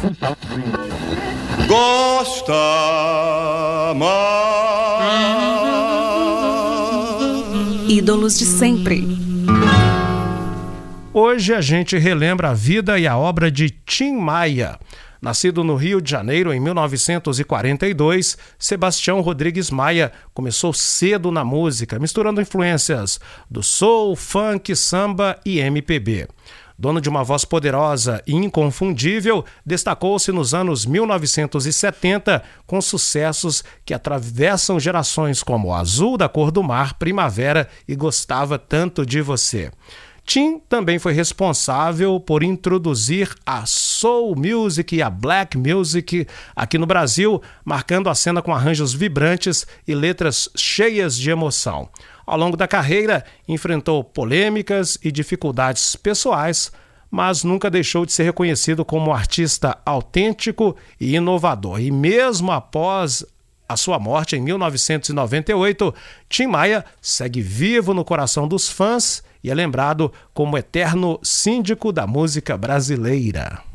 Gosta mais. Ídolos de sempre. Hoje a gente relembra a vida e a obra de Tim Maia. Nascido no Rio de Janeiro em 1942, Sebastião Rodrigues Maia começou cedo na música, misturando influências do soul, funk, samba e MPB. Dono de uma voz poderosa e inconfundível, destacou-se nos anos 1970 com sucessos que atravessam gerações como Azul da Cor do Mar, Primavera e Gostava Tanto de Você. Tim também foi responsável por introduzir a soul music e a black music aqui no Brasil, marcando a cena com arranjos vibrantes e letras cheias de emoção. Ao longo da carreira, enfrentou polêmicas e dificuldades pessoais, mas nunca deixou de ser reconhecido como um artista autêntico e inovador. E mesmo após a sua morte em 1998, Tim Maia segue vivo no coração dos fãs e é lembrado como eterno síndico da música brasileira.